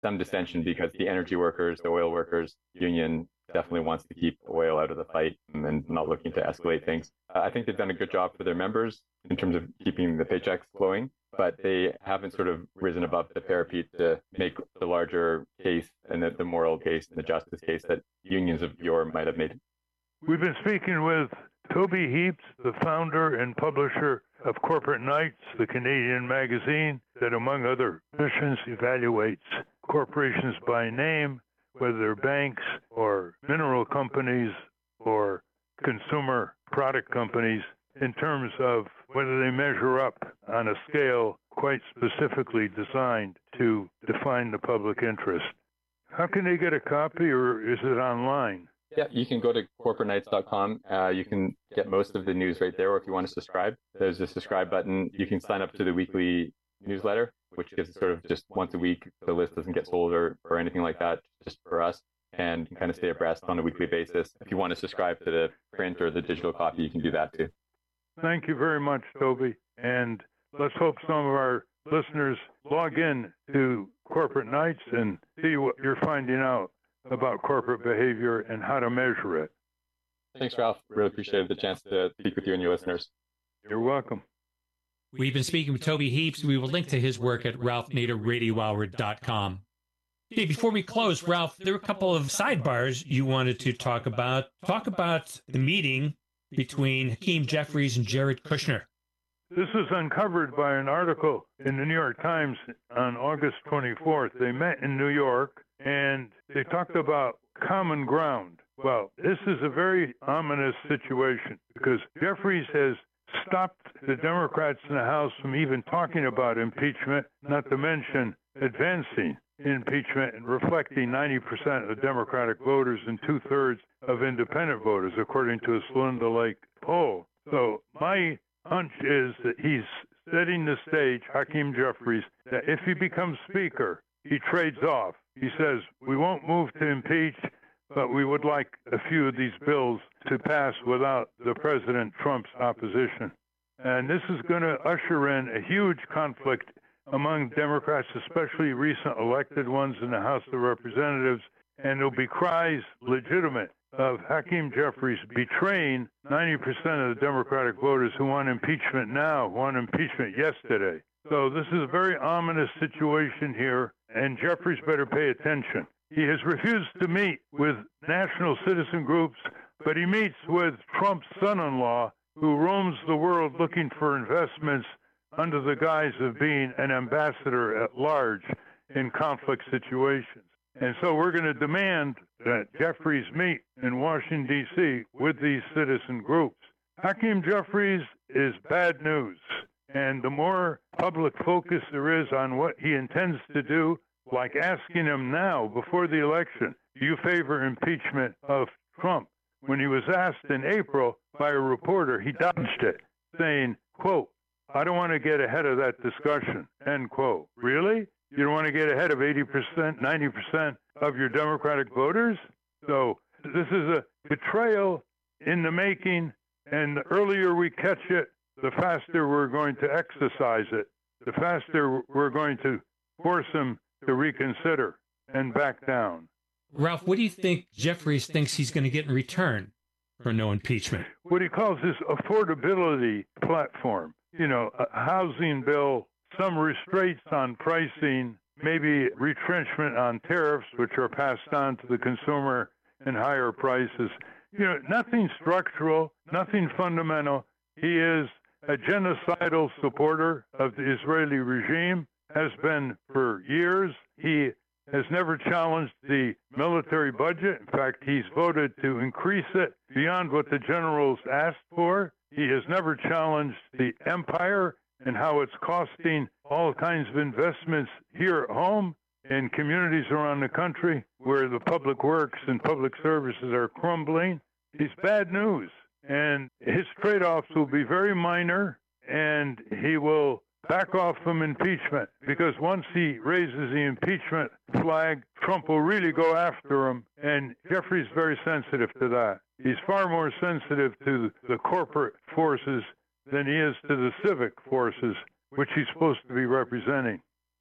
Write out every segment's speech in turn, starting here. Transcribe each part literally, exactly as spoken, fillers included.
some dissension because the energy workers, the oil workers union definitely wants to keep oil out of the fight and not looking to escalate things. Uh, I think they've done a good job for their members in terms of keeping the paychecks flowing, but they haven't sort of risen above the parapet to make the larger case and the, the moral case and the justice case that unions of yore might have made. We've been speaking with Toby Heaps, the founder and publisher of Corporate Knights, the Canadian magazine that, among other missions, evaluates corporations by name, whether they're banks or mineral companies or consumer product companies, in terms of whether they measure up on a scale quite specifically designed to define the public interest. How can they get a copy, or is it online? Yeah, you can go to corporate knights dot com. Uh, you can get most of the news right there, or if you want to subscribe, there's a subscribe button. You can sign up to the weekly newsletter, which gives it sort of just once a week. The list doesn't get sold or, or anything like that, just for us. And you can kind of stay abreast on a weekly basis. If you want to subscribe to the print or the digital copy, you can do that too. Thank you very much, Toby. And let's hope some of our listeners log in to Corporate Knights and see what you're finding out about corporate behavior and how to measure it. Thanks, Ralph. Really appreciated the chance to speak with you and your listeners. You're welcome. We've been speaking with Toby Heaps. We will link to his work at ralph nader radio hour dot com. Okay, before we close, Ralph, there were a couple of sidebars you wanted to talk about. Talk about the meeting between Hakeem Jeffries and Jared Kushner. This was uncovered by an article in the New York Times on August twenty-fourth. They met in New York, and they talked about common ground. Well, this is a very ominous situation because Jeffries has stopped the Democrats in the House from even talking about impeachment, not to mention advancing impeachment and reflecting ninety percent of Democratic voters and two-thirds of independent voters, according to a Celinda Lake poll. So my hunch is that he's setting the stage, Hakeem Jeffries, that if he becomes Speaker, he trades off. He says, we won't move to impeach, but we would like a few of these bills to pass without the President Trump's opposition. And this is going to usher in a huge conflict among Democrats, especially recent elected ones in the House of Representatives, and there'll be cries, legitimate, of Hakeem Jeffries betraying ninety percent of the Democratic voters who want impeachment now, want impeachment yesterday. So this is a very ominous situation here, and Jeffries better pay attention. He has refused to meet with national citizen groups, but he meets with Trump's son-in-law, who roams the world looking for investments under the guise of being an ambassador at large in conflict situations. And so we're going to demand that Jeffries meet in Washington, D C with these citizen groups. Hakeem Jeffries is bad news. And the more public focus there is on what he intends to do, like asking him now, before the election, do you favor impeachment of Trump? When he was asked in April by a reporter, he dodged it, saying, quote, I don't want to get ahead of that discussion, end quote. Really? You don't want to get ahead of eighty percent, ninety percent of your Democratic voters? So this is a betrayal in the making, and the earlier we catch it, the faster we're going to exercise it, the faster we're going to force him to reconsider and back down. Ralph, what do you think Jeffries thinks he's going to get in return for no impeachment? What he calls his affordability platform. You know, a housing bill, some restraints on pricing, maybe retrenchment on tariffs, which are passed on to the consumer in higher prices. You know, nothing structural, nothing fundamental. He is a genocidal supporter of the Israeli regime, has been for years. He has never challenged the military budget. In fact, he's voted to increase it beyond what the generals asked for. He has never challenged the empire and how it's costing all kinds of investments here at home in communities around the country where the public works and public services are crumbling. He's bad news. And his trade-offs will be very minor, and he will back off from impeachment, because once he raises the impeachment flag, Trump will really go after him, and Jeffrey's very sensitive to that. He's far more sensitive to the corporate forces than he is to the civic forces, which he's supposed to be representing.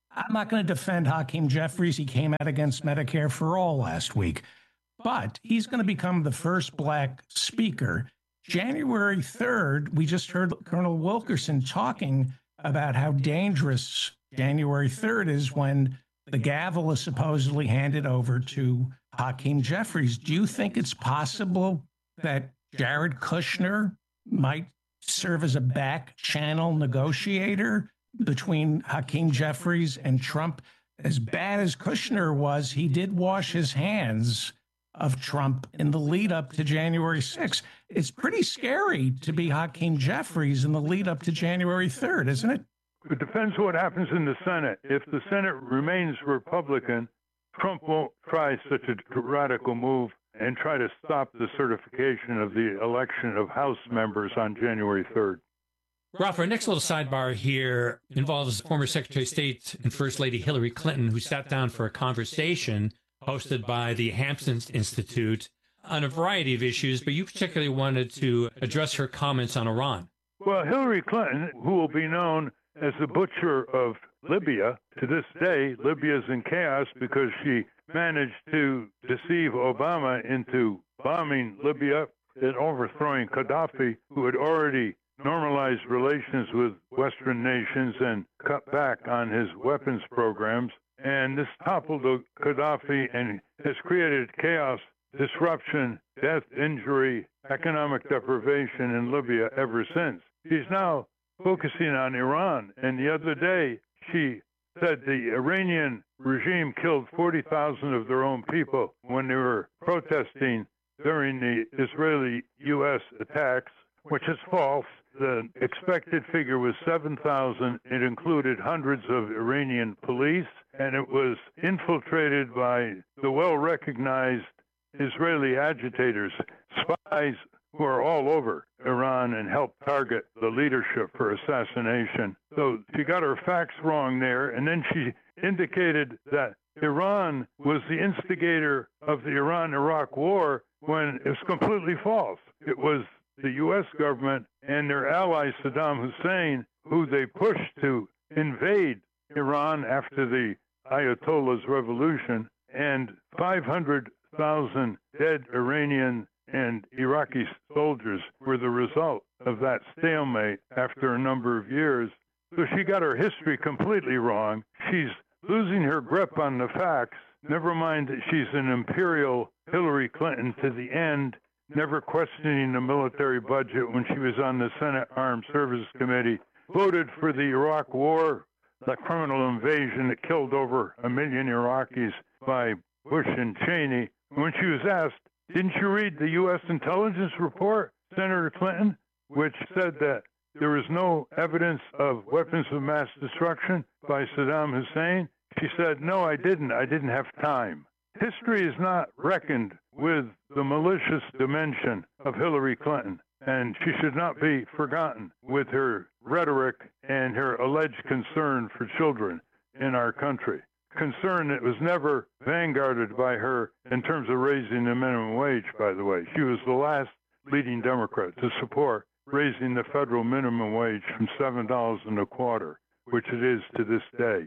I'm not going to defend Hakeem Jeffries. He came out against Medicare for All last week, but he's going to become the first black speaker. January third, we just heard Colonel Wilkerson talking about how dangerous January third is when the gavel is supposedly handed over to Hakeem Jeffries. Do you think it's possible that Jared Kushner might serve as a back channel negotiator between Hakeem Jeffries and Trump? As bad as Kushner was, he did wash his hands of Trump in the lead up to January sixth. It's pretty scary to be Hakeem Jeffries in the lead up to January third, isn't it? It depends what happens in the Senate. If the Senate remains Republican, Trump won't try such a radical move and try to stop the certification of the election of House members on January third. Ralph, our next little sidebar here involves former Secretary of State and First Lady Hillary Clinton, who sat down for a conversation hosted by the Hampton Institute on a variety of issues, but you particularly wanted to address her comments on Iran. Well, Hillary Clinton, who will be known as the butcher of Libya, to this day, Libya is in chaos because she managed to deceive Obama into bombing Libya and overthrowing Gaddafi, who had already normalized relations with Western nations and cut back on his weapons programs. And this toppled Gaddafi and has created chaos, disruption, death, injury, economic deprivation in Libya ever since. She's now focusing on Iran. And the other day, she said the Iranian regime killed forty thousand of their own people when they were protesting during the Israeli U S attacks, which is false. The expected figure was seven thousand. It included hundreds of Iranian police, and it was infiltrated by the well-recognized Israeli agitators, spies who are all over Iran and help target the leadership for assassination. So she got her facts wrong there, and then she indicated that Iran was the instigator of the Iran-Iraq war when it was completely false. It was the U S government and their ally Saddam Hussein who they pushed to invade Iran after the Ayatollah's revolution, and five hundred thousand dead Iranian and Iraqi soldiers were the result of that stalemate after a number of years. So she got her history completely wrong. She's losing her grip on the facts. Never mind that she's an imperial Hillary Clinton to the end, never questioning the military budget when she was on the Senate Armed Services Committee, voted for the Iraq War, the criminal invasion that killed over a million Iraqis by Bush and Cheney. When she was asked, didn't you read the U S intelligence report, Senator Clinton, which said that there was no evidence of weapons of mass destruction by Saddam Hussein? She said, no, I didn't. I didn't have time. History is not reckoned with the malicious dimension of Hillary Clinton, and she should not be forgotten with her rhetoric and her alleged concern for children in our country. Concern that was never vanguarded by her in terms of raising the minimum wage, by the way. She was the last leading Democrat to support raising the federal minimum wage from seven dollars and a quarter, which it is to this day.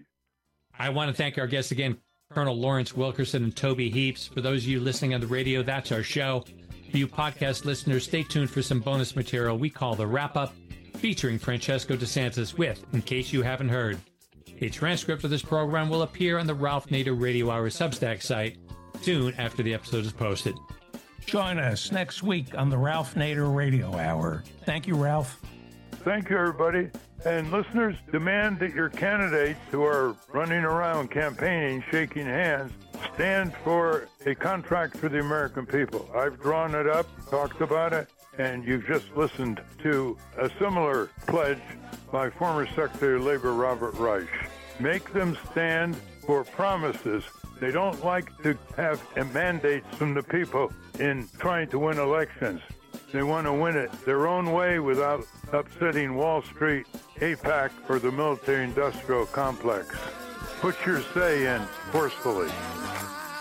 I want to thank our guests again, Colonel Lawrence Wilkerson and Toby Heaps. For those of you listening on the radio, that's our show. For you podcast listeners, stay tuned for some bonus material we call The Wrap-Up, featuring Francesco DeSantis with In Case You Haven't Heard. A transcript of this program will appear on the Ralph Nader Radio Hour Substack site soon after the episode is posted. Join us next week on the Ralph Nader Radio Hour. Thank you, Ralph. Thank you, everybody. And listeners, demand that your candidates who are running around campaigning, shaking hands, stand for a contract for the American people. I've drawn it up, talked about it, and you've just listened to a similar pledge by former Secretary of Labor Robert Reich. Make them stand for promises. They don't like to have mandates from the people in trying to win elections. They want to win it their own way without upsetting Wall Street, AIPAC, or the military-industrial complex. Put your say in forcefully.